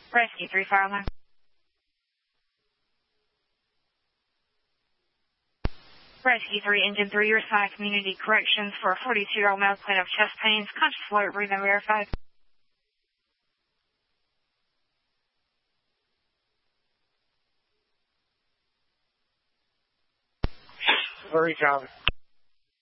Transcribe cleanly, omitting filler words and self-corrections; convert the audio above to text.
Rescue 3 fire alarm. Rescue 3, Engine 3, you're assigned community corrections for a 42-year-old male complaint of chest pains, conscious alert, breathing verified. Very common.